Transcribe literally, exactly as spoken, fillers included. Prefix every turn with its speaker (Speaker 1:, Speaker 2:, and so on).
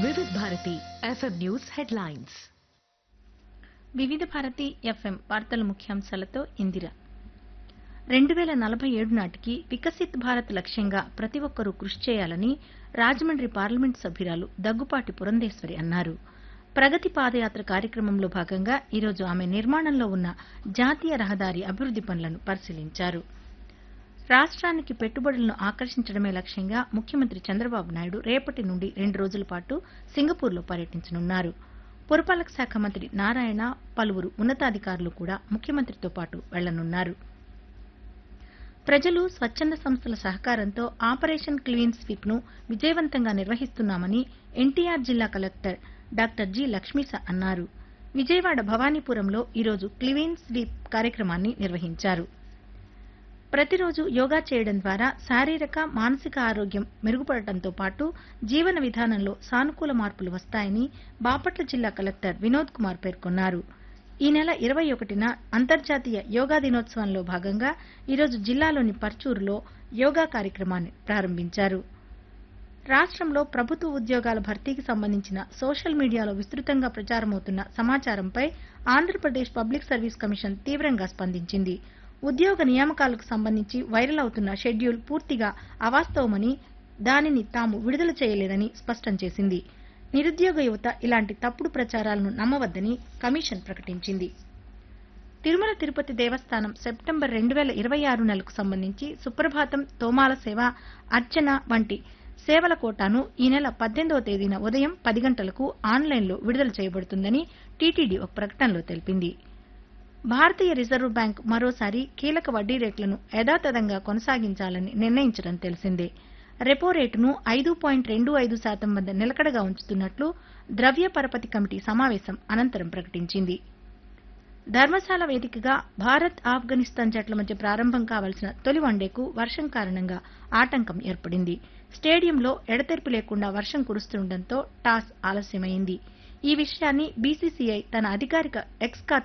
Speaker 1: వివిధ Bharati FM news headlines.
Speaker 2: వివిధ Bharati FM వార్తల ముఖ్యాంశాలతో ఇందిర. రెండు వేల నలభై ఏడు నాటికి వికసిత్ భారత్ లక్ష్యంగా ప్రతి ఒక్కరూ కృషి చేయాలని రాజమండ్రి పార్లమెంటు సభ్యురాలు దగ్గుపాటి పురంధేశ్వరి అన్నారు. ప్రగతి పాదయాత్ర కార్యక్రమంలో భాగంగా ఈరోజు ఆమె నిర్మాణంలో ఉన్న జాతీయ రహదారి అభివృద్ది పనులను పరిశీలించారు. రాష్ట్రానికి పెట్టుబడులను ఆకర్షించడమే లక్ష్యంగా ముఖ్యమంత్రి చంద్రబాబు నాయుడు రేపటి నుండి రెండు రోజుల పాటు సింగపూర్లో పర్యటించనున్నారు. పురపాలక శాఖ మంత్రి నారాయణ, పలువురు ఉన్నతాధికారులు కూడా ముఖ్యమంత్రితో పాటు వెళ్లనున్నారు. ప్రజలు, స్వచ్ఛంద సంస్థల సహకారంతో ఆపరేషన్ క్లీన్ స్వీప్ ను విజయవంతంగా నిర్వహిస్తున్నామని ఎన్టీఆర్ జిల్లా కలెక్టర్ డాక్టర్ జి లక్ష్మీస అన్నారు. విజయవాడ భవానీపురంలో ఈరోజు క్లీన్ స్వీప్ కార్యక్రమాన్ని నిర్వహించారు. ప్రతిరోజు యోగా చేయడం ద్వారా శారీరక, మానసిక ఆరోగ్యం మెరుగుపడటంతో పాటు జీవన విధానంలో సానుకూల మార్పులు వస్తాయని బాపట్ల జిల్లా కలెక్టర్ వినోద్ కుమార్ పేర్కొన్నారు. ఈ నెల ఇరవై ఒకటిన అంతర్జాతీయ యోగా దినోత్సవంలో భాగంగా ఈరోజు జిల్లాలోని పర్చూరులో యోగా కార్యక్రమాన్ని ప్రారంభించారు. రాష్ట్రంలో ప్రభుత్వ ఉద్యోగాల భర్తీకి సంబంధించిన సోషల్ మీడియాలో విస్తృతంగా ప్రచారమవుతున్న సమాచారంపై ఆంధ్రప్రదేశ్ పబ్లిక్ సర్వీస్ కమిషన్ తీవ్రంగా స్పందించింది. ఉద్యోగ నియామకాలకు సంబంధించి వైరల్ అవుతున్న షెడ్యూల్ పూర్తిగా అవాస్తవమని, దానిని తాము విడుదల చేయలేదని స్పష్టం చేసింది. నిరుద్యోగ యువత ఇలాంటి తప్పుడు ప్రచారాలను నమ్మవద్దని కమిషన్ ప్రకటించింది. తిరుమల తిరుపతి దేవస్థానం సెప్టెంబర్ రెండు వేల ఇరవై ఆరు నెలకు సంబంధించి సుప్రభాతం, తోమాల సేవ, అర్చన వంటి సేవల కోటాను ఈ నెల పద్దెనిమిదవ తేదీన ఉదయం పది గంటలకు ఆన్లైన్లో విడుదల చేయబడుతుందని టీటీడీ ఒక ప్రకటనలో తెలిపింది. భారతీయ రిజర్వ్ బ్యాంక్ మరోసారి కీలక వడ్డీ రేట్లను యథాతథంగా కొనసాగించాలని నిర్ణయించడం తెలిసిందే. రెపో రేటును ఐదు పాయింట్ రెండు ఐదు శాతం వద్ద నిలకడగా ఉంచుతున్నట్లు ద్రవ్య పరపతి కమిటీ సమావేశం అనంతరం ప్రకటించింది. ధర్మశాల వేదికగా భారత్, ఆఫ్ఘనిస్తాన్ జట్ల మధ్య ప్రారంభం కావాల్సిన తొలి వన్డేకు వర్షం కారణంగా ఆటంకం ఏర్పడింది. స్టేడియంలో ఎడతెరిపి లేకుండా వర్షం కురుస్తుండటంతో టాస్ ఆలస్యమైంది. ఈ విషయాన్ని బీసీసీఐ తన అధికారిక ఎక్స్